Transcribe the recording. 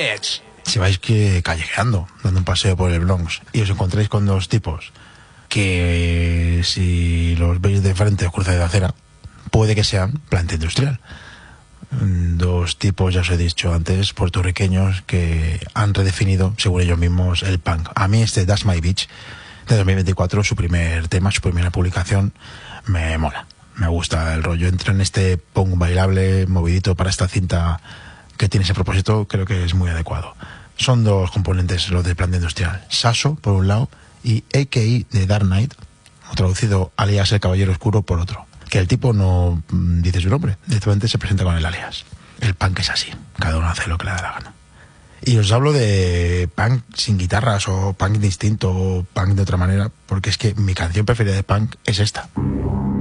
bitch. Si vais callejeando, dando un paseo por el Bronx, y os encontráis con dos tipos que, si los veis de frente os cruzáis de acera, puede que sean Planta Industrial. Dos tipos, ya os he dicho antes, puertorriqueños que han redefinido, según ellos mismos, el punk. A mí That's My Bitch, de 2024, su primer tema, su primera publicación, me mola. Me gusta el rollo. Entra en este punk bailable, movidito para esta cinta que tiene ese propósito, creo que es muy adecuado. Son dos componentes los de Planta Industrial. Sasso, por un lado, y AKI de Dark Knight, o traducido alias el Caballero Oscuro, por otro. Que el tipo no dice su nombre, directamente se presenta con el alias. El punk es así, cada uno hace lo que le da la gana. Y os hablo de punk sin guitarras, o punk distinto, o punk de otra manera, porque es que mi canción preferida de punk es esta.